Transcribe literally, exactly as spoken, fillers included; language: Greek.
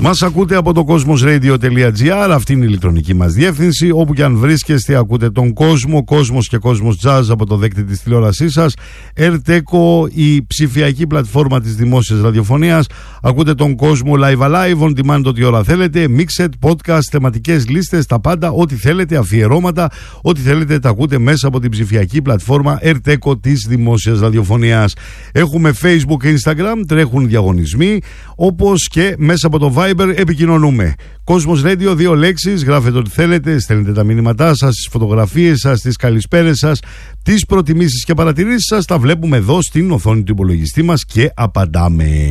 Μας ακούτε από το cosmosradio.gr, αυτή είναι η ηλεκτρονική μας διεύθυνση. Όπου και αν βρίσκεστε, ακούτε τον κόσμο, Κόσμος και Κόσμος Jazz από το δέκτη της τηλεόρασής σας. Ερτέκο, η ψηφιακή πλατφόρμα της δημόσιας ραδιοφωνίας. Ακούτε τον κόσμο live alive, on demand ό,τι ώρα θέλετε. Mixed, podcast, θεματικές λίστες, τα πάντα, ό,τι θέλετε, αφιερώματα, ό,τι θέλετε, τα ακούτε μέσα από την ψηφιακή πλατφόρμα Ερτέκο της δημόσιας ραδιοφωνίας. Έχουμε Facebook και Instagram, τρέχουν διαγωνισμοί, όπως και μέσα από το Viber επικοινωνούμε. Κόσμος Radio, δύο λέξεις, γράφετε ό,τι θέλετε, στέλνετε τα μηνύματά σας, τις φωτογραφίες σας, τις καλησπέρες σας, τις προτιμήσεις και παρατηρήσεις σας, τα βλέπουμε εδώ στην οθόνη του υπολογιστή μας και απαντάμε.